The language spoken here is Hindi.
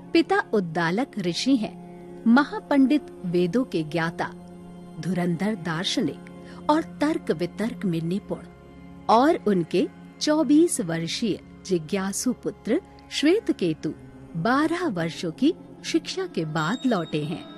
पिता उद्दालक ऋषि हैं, महापंडित वेदों के ज्ञाता, धुरंधर दार्शनिक और तर्क वितर्क में निपुण। और उनके 24 वर्षीय जिज्ञासु पुत्र श्वेतकेतु 12 वर्षों की शिक्षा के बाद लौटे हैं।